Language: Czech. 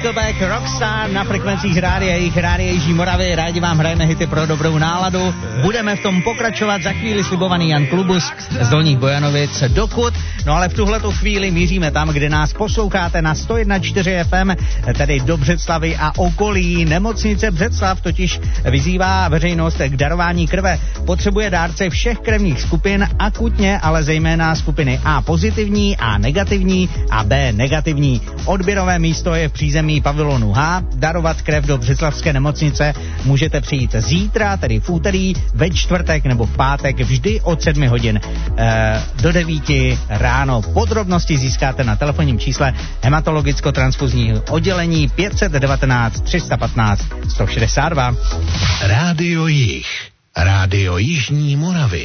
Nickelback, Rockstar na frekvencích rádia Jižní Moravy. Rádi vám hrajeme hity pro dobrou náladu. Budeme v tom pokračovat, za chvíli slibovaný Jan Klubus z Dolních Bojanovic. Dokud? No ale v tuhletu chvíli míříme tam, kde nás posloucháte na 101.4 FM, tedy do Břeclavy a okolí. Nemocnice Břeclav totiž vyzývá veřejnost k darování krve. Potřebuje dárce všech krevních skupin, akutně, ale zejména skupiny A pozitivní, A negativní a B negativní. Odběrové místo je v přízemí pavilonu H. Darovat krev do břeclavské nemocnice můžete přijít zítra, tedy v úterý, ve čtvrtek nebo v pátek, vždy od 7 hodin do 9 ráno. Podrobnosti získáte na telefonním čísle hematologicko-transfuzního oddělení 519 315 162. Rádio Jih, Rádio Jižní Moravy.